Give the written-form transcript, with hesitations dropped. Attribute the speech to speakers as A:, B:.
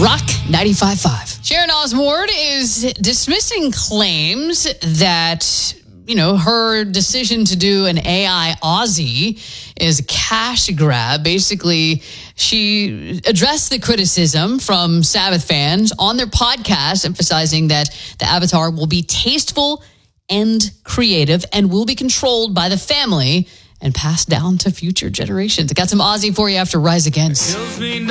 A: Rock 95.5.
B: Sharon Osbourne is dismissing claims that, her decision to do an AI Aussie is a cash grab. Basically, she addressed the criticism from Sabbath fans on their podcast, emphasizing that the avatar will be tasteful and creative and will be controlled by the family and passed down to future generations. I got some Aussie for you after Rise Against.